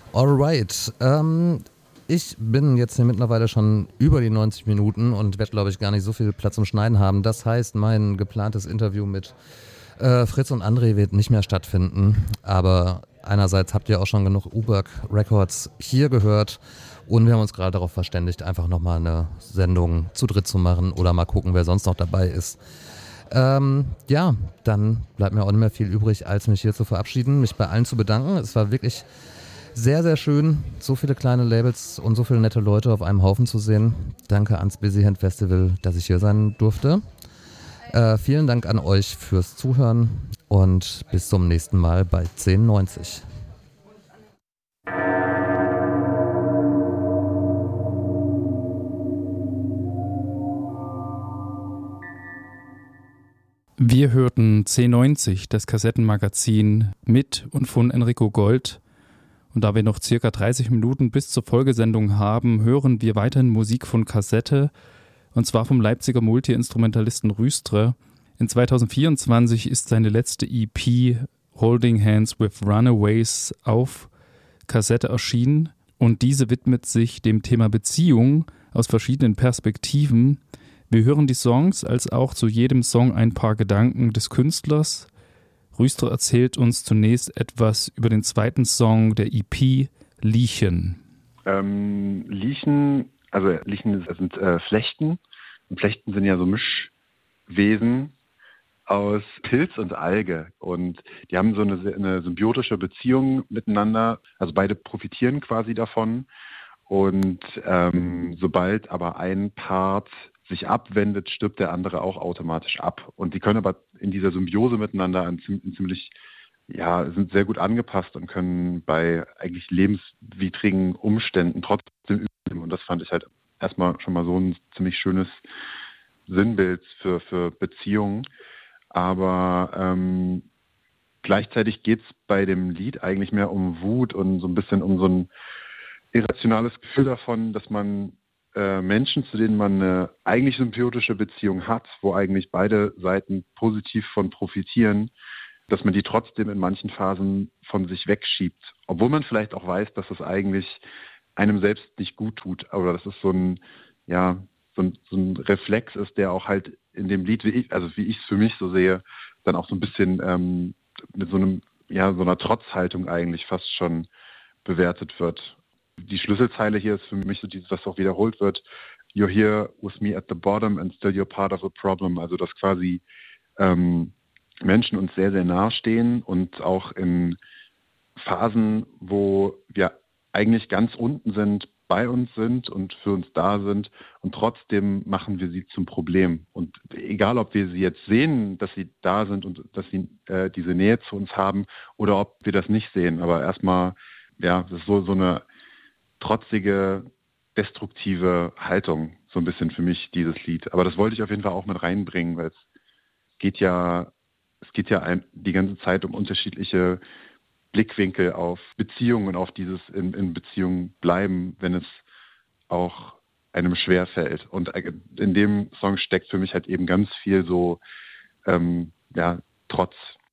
Alright. Ich bin jetzt hier mittlerweile schon über die 90 Minuten und werde, glaube ich, gar nicht so viel Platz zum Schneiden haben. Das heißt, mein geplantes Interview mit Fritz und André wird nicht mehr stattfinden. Aber einerseits habt ihr auch schon genug Uberg Records hier gehört und wir haben uns gerade darauf verständigt, einfach nochmal eine Sendung zu dritt zu machen oder mal gucken, wer sonst noch dabei ist. Ja, dann bleibt mir auch nicht mehr viel übrig, als mich hier zu verabschieden, mich bei allen zu bedanken. Es war wirklich sehr, sehr schön, so viele kleine Labels und so viele nette Leute auf einem Haufen zu sehen. Danke ans Busy Hand Festival, dass ich hier sein durfte. Vielen Dank an euch fürs Zuhören und bis zum nächsten Mal bei 1090. Wir hörten C90, das Kassettenmagazin mit und von Enrico Gold. Und da wir noch circa 30 Minuten bis zur Folgesendung haben, hören wir weiterhin Musik von Kassette, und zwar vom Leipziger Multi-Instrumentalisten Rüstre. In 2024 ist seine letzte EP Holding Hands with Runaways auf Kassette erschienen, und diese widmet sich dem Thema Beziehung aus verschiedenen Perspektiven. Wir hören die Songs, als auch zu jedem Song ein paar Gedanken des Künstlers. Rüstre erzählt uns zunächst etwas über den zweiten Song der EP, Liechen. Liechen sind Flechten. Und Flechten sind ja so Mischwesen aus Pilz und Alge. Und die haben so eine symbiotische Beziehung miteinander. Also beide profitieren quasi davon. Und sobald aber ein Part sich abwendet, stirbt der andere auch automatisch ab. Und die können aber in dieser Symbiose miteinander sind sehr gut angepasst und können bei eigentlich lebenswidrigen Umständen trotzdem üben. Und das fand ich halt erstmal schon mal so ein ziemlich schönes Sinnbild für Beziehungen. Aber gleichzeitig geht es bei dem Lied eigentlich mehr um Wut und so ein bisschen um so ein irrationales Gefühl davon, dass man Menschen, zu denen man eine eigentlich symbiotische Beziehung hat, wo eigentlich beide Seiten positiv von profitieren, dass man die trotzdem in manchen Phasen von sich wegschiebt. Obwohl man vielleicht auch weiß, dass es eigentlich einem selbst nicht gut tut. Aber das ist so ein Reflex ist, der auch halt in dem Lied, wie ich es für mich so sehe, dann auch so ein bisschen mit so einer Trotzhaltung eigentlich fast schon bewertet wird. Die Schlüsselzeile hier ist für mich so dieses, was auch wiederholt wird: You're here with me at the bottom and still you're part of the problem. Also dass quasi Menschen uns sehr, sehr nahe stehen und auch in Phasen, wo wir eigentlich ganz unten sind, bei uns sind und für uns da sind, und trotzdem machen wir sie zum Problem. Und egal, ob wir sie jetzt sehen, dass sie da sind und dass sie diese Nähe zu uns haben, oder ob wir das nicht sehen. Aber erstmal, das ist so eine trotzige, destruktive Haltung, so ein bisschen für mich, dieses Lied. Aber das wollte ich auf jeden Fall auch mit reinbringen, weil es geht ja die ganze Zeit um unterschiedliche Blickwinkel auf Beziehungen und auf dieses in Beziehung bleiben, wenn es auch einem schwerfällt. Und in dem Song steckt für mich halt eben ganz viel so Trotz